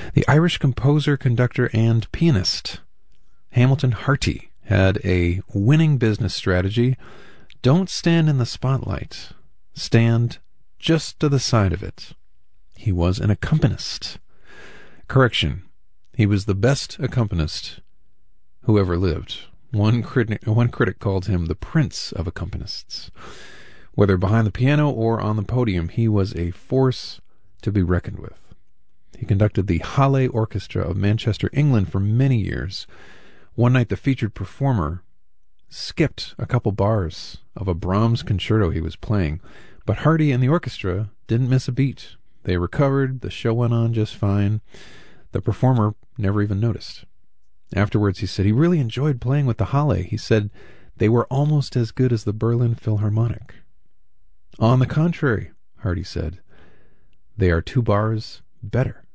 The Irish composer, conductor, and pianist Hamilton Harty had a winning business strategy. Don't stand in the spotlight. Stand just to the side of it. He was an accompanist. Correction, he was the best accompanist who ever lived. One critic called him the prince of accompanists. Whether behind the piano or on the podium, he was a force to be reckoned with. He conducted the Halle Orchestra of Manchester, England for many years. One night the featured performer skipped a couple bars of a Brahms concerto he was playing, but Harty and the orchestra didn't miss a beat. They recovered, the show went on just fine. The performer never even noticed. Afterwards, he said he really enjoyed playing with the Halle. He said they were almost as good as the Berlin Philharmonic. On the contrary, Harty said, they are 2 bars better.